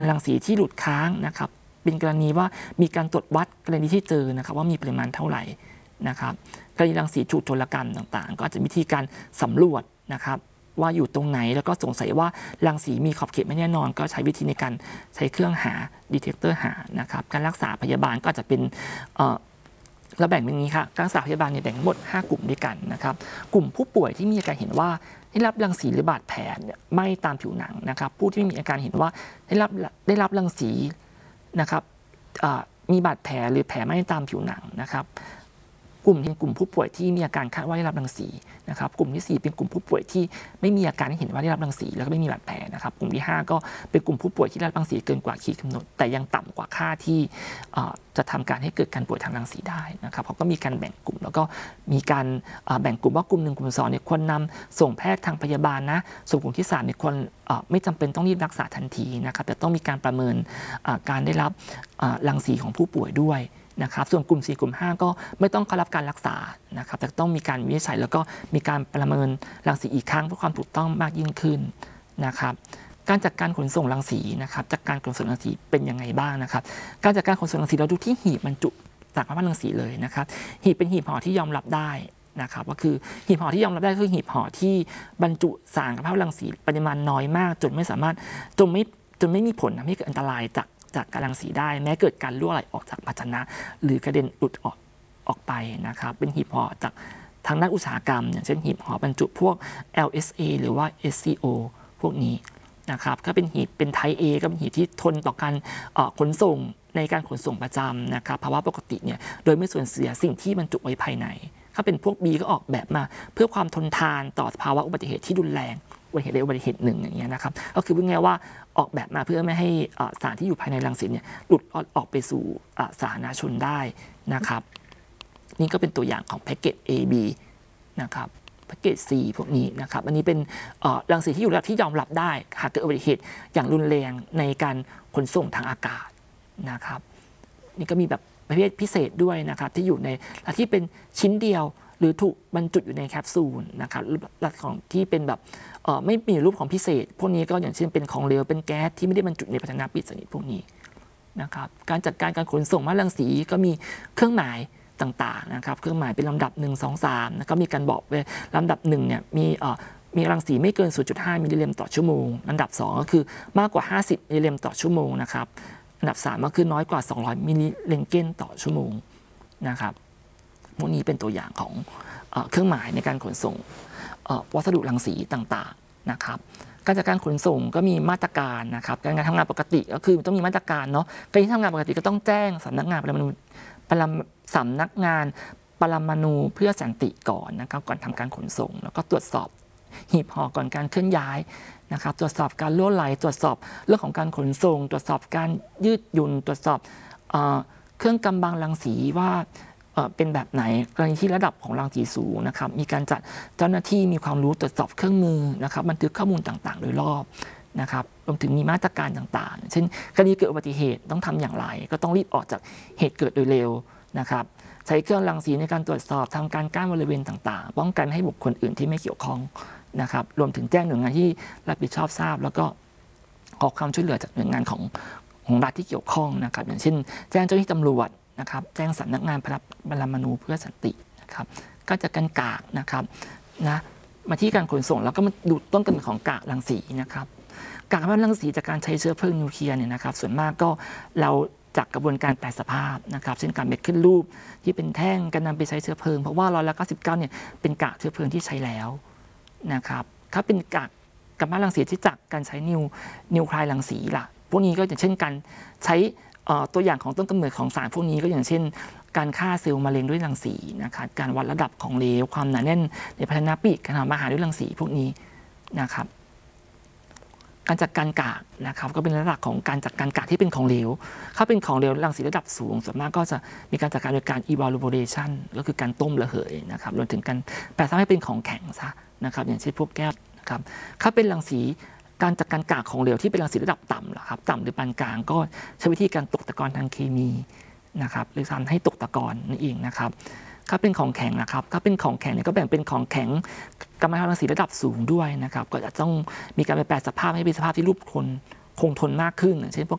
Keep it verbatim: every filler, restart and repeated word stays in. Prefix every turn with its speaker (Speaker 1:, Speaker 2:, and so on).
Speaker 1: รังสีที่หลุดค้างนะครับเป็นกรณีว่ามีการตรวจวัดกรณีที่เจอนะครับว่ามีปริมาณเท่าไหร่นะครับกรณีรังสีถูกโจรกรรมต่างๆก็จะมีวิธีการสำรวจนะครับว่าอยู่ตรงไหนแล้วก็สงสัยว่ารังสีมีขอบเขตไม่แน่นอนก็ใช้วิธีในการใช้เครื่องหาดีเทคเตอร์หานะครับการรักษาพยาบาลก็จะเป็นเราแบ่งเป็นนี้ค่ะการรักษาพยาบาลเนี่ยแบ่งทั้งหมดห้ากลุ่มด้วยกันนะครับกลุ่มผู้ป่วยที่มีอาการเห็นว่าได้รับรังสีหรือบาดแผลไหม้ตามผิวหนังนะครับผู้ที่มีอาการเห็นว่าได้รับได้รับรังสีนะครับมีบาดแผลหรือแผลไหม้ตามผิวหนังนะครับกลุ่มเป็นกลุ่มผู้ป่วยที่มีอาการคาดว่าได้รับรังสีนะครับกลุ่มที่สี่เป็นกลุ่มผู้ป่วยที่ไม่มีอาการที่เห็นว่าได้รับรังสีแล้วก็ไม่มีบาดแผลนะครับกลุ่มที่ห้าก็เป็นกลุ่มผู้ป่วยที่ได้รับรังสีเกินกว่าขีดกำหนดแต่ยังต่ำกว่าค่าที่จะทำการให้เกิดการป่วยทางรังสีได้นะครับเขาก็มีการแบ่งกลุ่มแล้วก็มีการแบ่งกลุ่มว่ากลุ่มหนึ่งกลุ่มสองเนี่ยควรนำส่งแพทย์ทางพยาบาลนะส่วนกลุ่มที่สามเนี่ยควรไม่จำเป็นต้องรีบรักษาทันทีนะครับแต่ต้องมีการประเมินการได้รับรังสีของผู้ป่วยด้วยนะครับส่วนกลุ่มสี่กลุ่มห้าก็ไม่ต้องเข้ารับการรักษานะครับแต่ต้องมีการวินิจฉัยแล้วก็มีการประเมินรังสีอีกครั้งเพื่อความถูกต้องมากยิ่งขึ้นนะครับการจัดการขนส่งรังสีนะครับจากการขนส่งรังสีเป็นยังไงบ้างนะครับการจัดการขนส่งรังสีเราดูที่หีบบรรจุจากภาพรังสีเลยนะครับหีบเป็นหีบห่อที่ยอมรับได้นะครับก็คือหีบห่อที่ยอมรับได้คือหีบห่อที่บรรจุสารกับภาพรังสีปริมาณน้อยมากจนไม่สามารถจนไม่จนไม่มีผลทำให้เกิดอันตรายจากจากการรังสีได้แม้เกิดการรั่วไหลออกจากภาชนะหรือกระเด็นหลุดออกออกไปนะครับเป็นหีบห่อจากทางด้านอุตสาหกรรมอย่างเช่นหีบห่อบรรจุพวก แอล เอส เอ หรือว่า เอส ซี โอ พวกนี้นะครับก็เป็นหีบเป็น Type A ก็เป็นหีบที่ทนต่อการขนส่งในการขนส่งประจำนะครับภาวะปกติเนี่ยโดยไม่สูญเสียสิ่งที่บรรจุไว้ภายในถ้าเป็นพวก B ก็ออกแบบมาเพื่อความทนทานต่อภาวะอุบัติเหตุที่รุนแรงอุบัติเหตุใดอุบัติเหตุหนึ่งอย่างเงี้ยนะครับก็คือพูดง่ายๆว่าออกแบบมาเพื่อไม่ให้สารที่อยู่ภายในรังสีเนี่ยหลุดออกไปสู่สาธารณชนได้นะครับนี่ก็เป็นตัวอย่างของแพ็กเกจ A B นะครับแพ็กเกจ C พวกนี้นะครับอันนี้เป็นรังสีที่อยู่ระดับที่ยอมรับได้หากเกิดอุบัติเหตุอย่างรุนแรงในการขนส่งทางอากาศนะครับนี่ก็มีแบบประเภทพิเศษด้วยนะครับที่อยู่ในและที่เป็นชิ้นเดียวหรือถูกบรรจุอยู่ในแคปซูลนะครับลักษณะของที่เป็นแบบไม่มีรูปของพิเศษพวกนี้ก็อย่างเช่นเป็นของเหลวเป็นแก๊สที่ไม่ได้บรรจุในภาชนะปิดสนิทพวกนี้นะครับการจัดการการขนส่งมารังสีก็มีเครื่องหมายต่างๆนะครับเครื่องหมายเป็นลำดับหนึ่ง สอง สามแล้วก็มีการบอกว่าลำดับหนึ่งเนี่ยมีมีรังสีไม่เกิน ศูนย์จุดห้า มิลลิเลมต่อชั่วโมงลำดับสองก็คือมากกว่าห้าสิบมิลลิเลมต่อชั่วโมงนะครับอันดับสามก็คือน้อยกว่าสองร้อยมิลลิเลนเกนต่อชั่วโมงนะครับพวกนี้เป็นตัวอย่างของเครื่องหมายในการขนส่งวัสดุรังสีต่างๆนะครับการจัดการขนส่งก็มีมาตรการนะครับการงานทำงานปกติก็คือต้องมีมาตรการเนาะการที่ทำงานปกติก็ต้องแจ้งสำนักงานปรมาณูสำนักงานปรมาณูเพื่อสันติก่อนนะครับก่อนทำการขนส่งแล้วก็ตรวจสอบหีบห่อก่อนการเคลื่อนย้ายนะครับตรวจสอบการล่วไหลตรวจสอบเรื่องของการขนส่งตรวจสอบการยืดหยุ่นตรวจสอบเครื่องกำบังรังสีว่าเป็นแบบไหนกรณีที่ระดับของรังสีสูงนะครับมีการจัดเจ้าหน้าที่มีความรู้ตรวจสอบเครื่องมือนะครับบันทึกข้อมูลต่างๆโดยรอบนะครับรวมถึงมีมาตรการต่างๆเช่นกรณีเกิดอุบัติเหตุต้องทำอย่างไรก็ต้องรีบออกจากเหตุเกิดโดยเร็วนะครับใช้เครื่องรังสีในการตรวจสอบทำการกั้นบริเวณต่างๆป้องกันให้บุคคลอื่นที่ไม่เกี่ยวข้องนะครับรวมถึงแจ้งหน่วยงานที่รับผิดชอบทราบแล้วก็ขอความช่วยเหลือจากหน่วยงานของของรัฐที่เกี่ยวข้องนะครับอย่างเช่นแจ้งเจ้าหน้าที่ตำรวจนะครับแจ้งสำนักงานปรมาณูเพื่อสันตินะครับก็จะกันกากนะครับนะมาที่การขนส่งแล้วก็มาดูต้นกำเนิดของกากรังสีนะครับกากรังสีจากการใช้เชื้อเพลิงนิวเคลียร์เนี่ยนะครับส่วนมากก็เราจากกระบวนการแปรสภาพนะครับเช่นการเม็ดขึ้นรูปที่เป็นแท่งการนำไปใช้เชื้อเพลิงเพราะว่าร้อยละเก้าสิบเก้าเนี่ยเป็นกากเชื้อเพลิงที่ใช้แล้วนะครับถ้าเป็นกากกัมมันรังสีที่จากการใช้นิวนิวคลายรังสีล่ะพวกนี้ก็อย่างเช่นการใช้ตัวอย่างของต้นกำเนิดของสารพวกนี้ก็อย่างเช่นการฆ่าเซลล์มะเร็งด้วยรังสีนะครับการวัดระดับของเหลวความหนาแน่นในภาชนะปิดการทำอาหารด้วยรังสีพวกนี้นะครับการจัดการกากนะครับก็เป็นระดับของการจัดการกากที่เป็นของเหลวถ้าเป็นของเหลวรังสีระดับสูงส่วนมากก็จะมีการจัดการโดยการ evaporation ก็คือการต้มระเหยนะครับรวมถึงการแปลสภาพให้เป็นของแข็งซะนะครับอย่างเช่นพวกแก้วนะครับถ้าเป็นรังสีการจัดการกากของเหลวที่เป็นรังสีระดับต่ำล่ะครับต่ำหรือปานกลางก็ใช้วิธีการตกตะกอนทางเคมีนะครับหรือทำให้ตกตะกอนนั่นเองนะครับถ้าเป็นของแข็งนะครับถ้าเป็นของแข็งเนี่ยก็แบ่งเป็นของแข็งกัมมันรังสีระดับสูงด้วยนะครับก็จะต้องมีการแปลสภาพให้เป็นสภาพที่รูปทนคงทนมากขึ้นเช่นพวก